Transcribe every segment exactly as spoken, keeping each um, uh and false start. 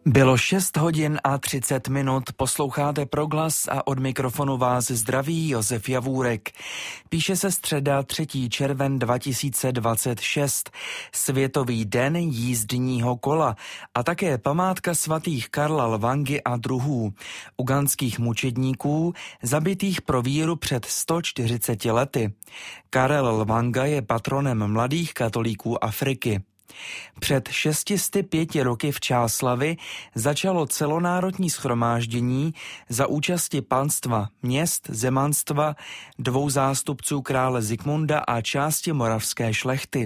Bylo šest hodin a třicet minut, posloucháte Proglas a od mikrofonu vás zdraví Josef Javůrek. Píše se středa třetího června dva tisíce dvacet šest, Světový den jízdního kola a také památka svatých Karla Lvangy a druhů, ugandských mučedníků, zabitých pro víru před sto čtyřiceti lety. Karel Lvanga je patronem mladých katolíků Afriky. Před šestisty pěti roky v Čáslavi začalo celonárodní shromáždění za účasti panstva, měst, zemanstva, dvou zástupců krále Zikmunda a části moravské šlechty.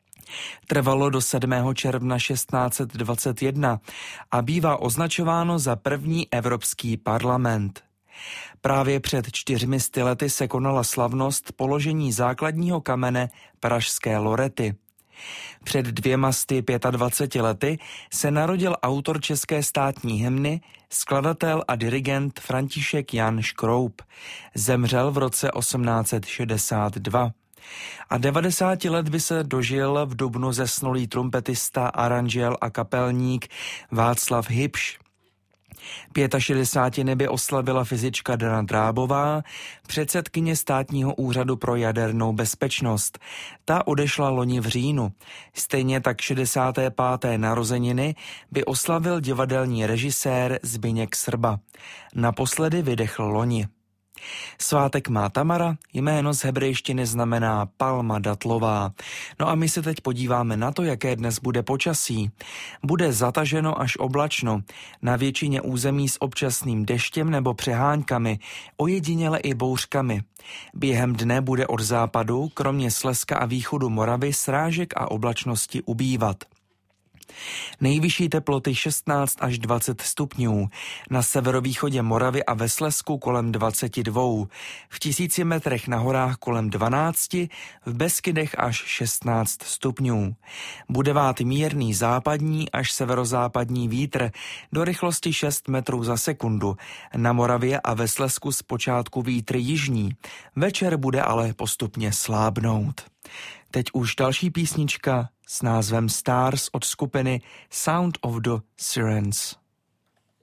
Trvalo do sedmého června šestnáct set dvacet jedna a bývá označováno za první Evropský parlament. Právě před čtyřmi sty lety se konala slavnost položení základního kamene pražské Lorety. Před dvěma sty pětadvaceti lety se narodil autor české státní hymny, skladatel a dirigent František Jan Škroup. Zemřel v roce osmnáct set šedesát dva. A devadesáti let by se dožil v dubnu zesnulý trumpetista, aranžér a kapelník Václav Hybš. Pětašedesátiny by oslavila fyzička Dana Drábová, předsedkyně Státního úřadu pro jadernou bezpečnost. Ta odešla loni v říjnu. Stejně tak šedesáté páté narozeniny by oslavil divadelní režisér Zbyněk Srba. Naposledy vydechl loni. Svátek má Tamara, jméno z hebrejštiny znamená palma datlová. No a my se teď podíváme na to, jaké dnes bude počasí. Bude zataženo až oblačno, na většině území s občasným deštěm nebo přeháňkami, ojediněle i bouřkami. Během dne bude od západu, kromě Slezska a východu Moravy, srážek a oblačnosti ubývat. Nejvyšší teploty šestnáct až dvacet stupňů, na severovýchodě Moravy a ve Slezsku kolem dvacet dva, v tisíci metrech na horách kolem dvanáct, v Beskydech až šestnáct stupňů. Bude vát mírný západní až severozápadní vítr do rychlosti šest metrů za sekundu, na Moravě a ve Slezsku zpočátku vítr jižní, večer bude ale postupně slábnout. Teď už další písnička s názvem Stars od skupiny Sound of the Sirens.